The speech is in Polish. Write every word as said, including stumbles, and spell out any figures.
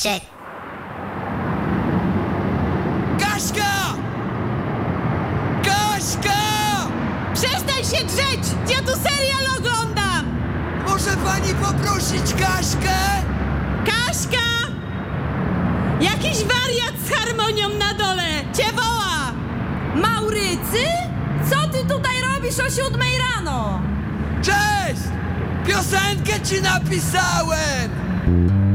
Check. Kaśka! Kaśka! Przestań się drzeć! Ja tu serial oglądam! Może pani poprosić Kaśkę? Kaśka! Jakiś wariat z harmonią na dole! Cię woła! Maurycy? Co ty tutaj robisz o siódmej rano? Cześć! Piosenkę ci napisałem!